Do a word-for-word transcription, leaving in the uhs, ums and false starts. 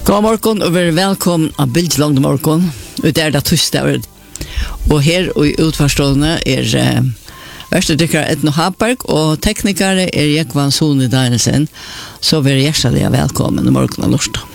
God morgon och vara välkommen av Bildslång morgon. Det är det torsdag. Och här i utfarstående är eh, värstedykkare Edno Haberg och teknikere är Jekvan Sone Danielsen. Så vi är hjärtligt välkommen i morgon och lördag.